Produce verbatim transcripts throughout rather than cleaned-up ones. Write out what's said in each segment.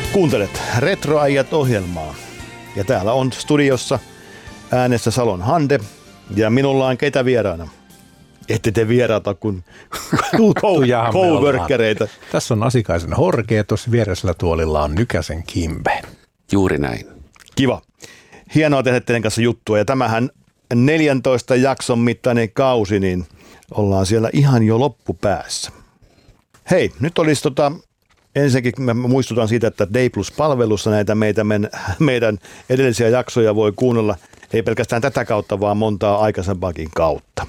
Kuuntelet Retroäijät-ohjelmaa ja täällä on studiossa äänessä Salon Hande ja minulla on keitä vieraana. Ette te vieraata kuin coworkereita. Tässä on Asikaisen Horke, tuossa vieressä tuolilla on Nykäsen Kimbe. Juuri näin. Kiva. Hienoa tehdä teidän kanssa juttua ja tämähän neljäntoista jakson mittainen kausi, niin ollaan siellä ihan jo loppupäässä. Hei, nyt olisi tota, ensinnäkin mä muistutan siitä, että Day Plus-palvelussa näitä meitä, men, meidän edellisiä jaksoja voi kuunnella, ei pelkästään tätä kautta, vaan montaa aikaisempaakin kautta.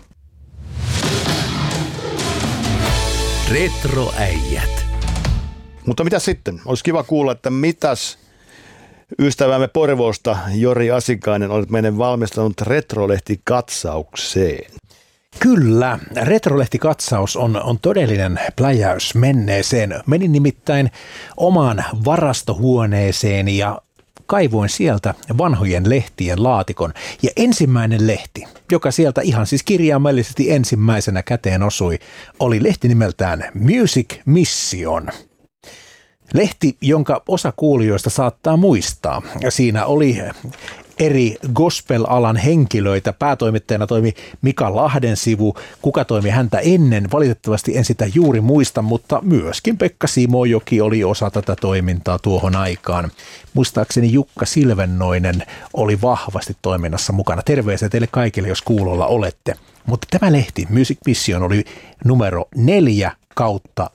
Retroäijät. Mutta mitä sitten? Olisi kiva kuulla, että mitäs ystävämme Porvoosta Jori Asikainen olet meidän valmistanut Retrolehti-katsaukseen. Kyllä, Retrolehti-katsaus on, on todellinen pläjäys menneeseen. Menin nimittäin omaan varastohuoneeseen ja kaivoin sieltä vanhojen lehtien laatikon. Ja ensimmäinen lehti, joka sieltä ihan siis kirjaimellisesti ensimmäisenä käteen osui, oli lehti nimeltään Music Mission. Lehti, jonka osa kuulijoista saattaa muistaa. Siinä oli eri gospel-alan henkilöitä. Päätoimittajana toimi Mika Lahdensivu. Kuka toimi häntä ennen? Valitettavasti en sitä juuri muista, mutta myöskin Pekka Simojoki oli osa tätä toimintaa tuohon aikaan. Muistaakseni Jukka Silvennoinen oli vahvasti toiminnassa mukana. Terveisiä teille kaikille, jos kuulolla olette. Mutta tämä lehti, Music Mission, oli numero neljä kautta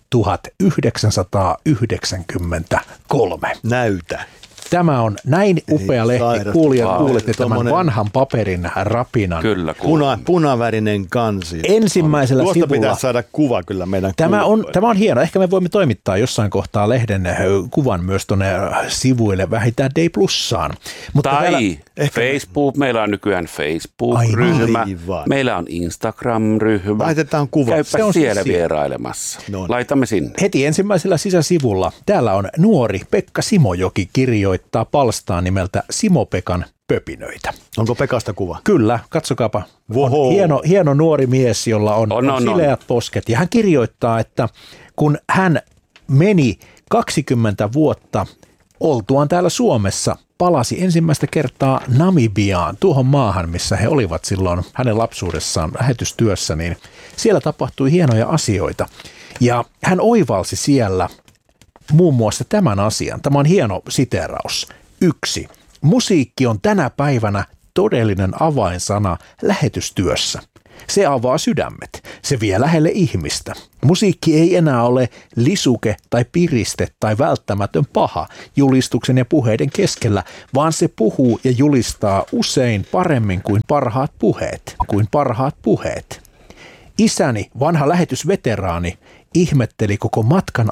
tuhatyhdeksänsataayhdeksänkymmentäkolme. Näytä. Tämä on näin upea lehti. Kuulijat, kuulette tämän tommonen vanhan paperin rapinan. Kyllä, Puna, punavärinen kansi. Ensimmäisellä Tuosta sivulla. pitää saada kuva kyllä meidän Tämä on, kuulijoille. tämä on hieno. Ehkä me voimme toimittaa jossain kohtaa lehden kuvan myös tuonne sivuille vähintään Day Plussaan. Mutta tai täällä, ehkä- Facebook, meillä on nykyään Facebook-ryhmä, Aivan. meillä on Instagram-ryhmä. Laitetaan kuva. Se Käypä on siellä siis vierailemassa. No niin. Laitamme sinne. heti ensimmäisellä sisäsivulla täällä on nuori Pekka Simojoki kirjoittaa palstaan nimeltä Simo-Pekan pöpinöitä. Onko Pekasta kuva? Kyllä, katsokaapa. Voho. On hieno, hieno nuori mies, jolla on, On, on, on, sileät posket. Ja hän kirjoittaa, että kun hän meni kaksikymmentä vuotta oltuaan täällä Suomessa, palasi ensimmäistä kertaa Namibiaan, tuohon maahan, missä he olivat silloin hänen lapsuudessaan lähetystyössä, niin siellä tapahtui hienoja asioita. Ja hän oivalsi siellä muun muassa tämän asian. Tämä on hieno siteeraus. Yksi. Musiikki on tänä päivänä todellinen avainsana lähetystyössä. Se avaa sydämet. Se vie lähelle ihmistä. Musiikki ei enää ole lisuke tai piriste tai välttämätön paha julistuksen ja puheiden keskellä, vaan se puhuu ja julistaa usein paremmin kuin parhaat puheet. Kuin parhaat puheet. Isäni, vanha lähetysveteraani, ihmetteli koko matkan